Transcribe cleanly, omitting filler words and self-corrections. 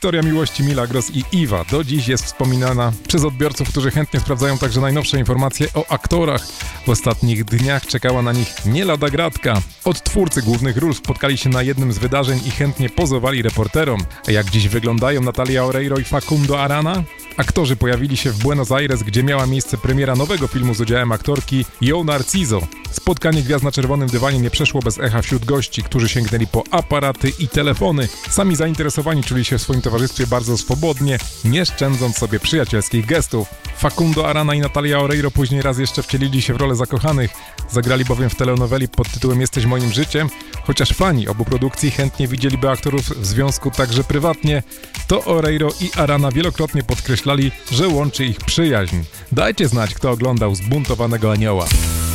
Historia miłości Milagros i Iwa do dziś jest wspominana przez odbiorców, którzy chętnie sprawdzają także najnowsze informacje o aktorach. W ostatnich dniach czekała na nich nie lada gratka. Odtwórcy głównych ról spotkali się na jednym z wydarzeń i chętnie pozowali reporterom. A jak dziś wyglądają Natalia Oreiro i Facundo Arana? Aktorzy pojawili się w Buenos Aires, gdzie miała miejsce premiera nowego filmu z udziałem aktorki Yo Narciso. Spotkanie gwiazd na czerwonym dywanie nie przeszło bez echa wśród gości, którzy sięgnęli po aparaty i telefony. Sami zainteresowani czuli się w swoim towarzystwie bardzo swobodnie, nie szczędząc sobie przyjacielskich gestów. Facundo Arana i Natalia Oreiro później raz jeszcze wcielili się w rolę zakochanych. Zagrali bowiem w telenoweli pod tytułem Jesteś moim życiem. Chociaż fani obu produkcji chętnie widzieliby aktorów w związku także prywatnie, to Oreiro i Arana wielokrotnie podkreślali, że łączy ich przyjaźń. Dajcie znać, kto oglądał Zbuntowanego Anioła.